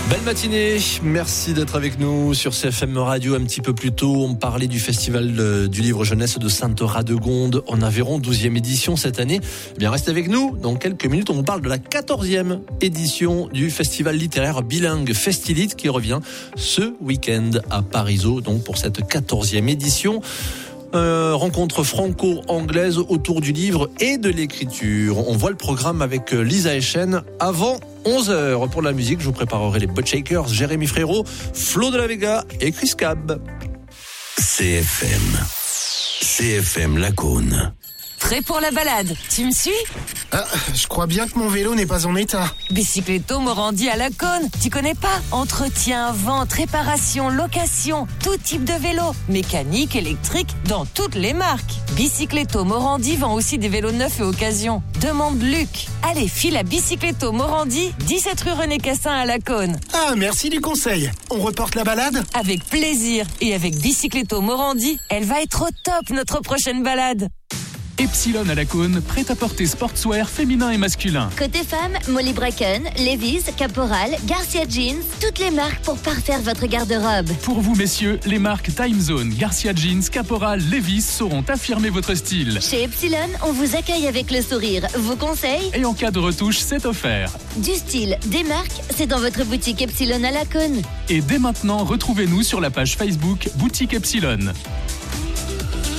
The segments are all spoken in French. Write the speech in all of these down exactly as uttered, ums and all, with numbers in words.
Belle matinée, merci d'être avec nous sur C F M Radio. Un petit peu plus tôt, on parlait du festival du livre jeunesse de Sainte-Radegonde en Aveyron, douzième édition cette année. Eh bien, restez avec nous, dans quelques minutes on vous parle de la quatorzième édition du festival littéraire bilingue Festilite qui revient ce week-end à Parisot, donc pour cette quatorzième édition. Euh, rencontre franco-anglaise autour du livre et de l'écriture. On voit le programme avec Lisa Echen avant onze heures. Pour la musique, je vous préparerai les Butt Shakers, Jérémy Frérot, Flo de la Vega et Chris Cab. C F M. C F M Lacaune. Prêt pour la balade, tu me suis? Ah, je crois bien que mon vélo n'est pas en état. Bicycletto Morandi à Lacaune, tu connais pas? Entretien, vente, réparation, location, tout type de vélo, mécanique, électrique, dans toutes les marques. Bicycletto Morandi vend aussi des vélos neufs et occasion. Demande Luc. Allez, file à Bicycletto Morandi, dix-sept rue René Cassin à Lacaune. Ah, merci du conseil. On reporte la balade? Avec plaisir. Et avec Bicycletto Morandi, elle va être au top notre prochaine balade. Epsilon à Lacaune, prêt-à-porter sportswear féminin et masculin. Côté femme, Molly Bracken, Levi's, Caporal, Garcia Jeans, toutes les marques pour parfaire votre garde-robe. Pour vous messieurs, les marques Time Zone, Garcia Jeans, Caporal, Levi's sauront affirmer votre style. Chez Epsilon, on vous accueille avec le sourire. Vos conseils? Et en cas de retouche, c'est offert. Du style, des marques, c'est dans votre boutique Epsilon à Lacaune. Et dès maintenant, retrouvez-nous sur la page Facebook Boutique Epsilon.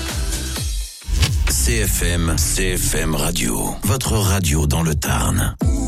C F M, C F M Radio, votre radio dans le Tarn.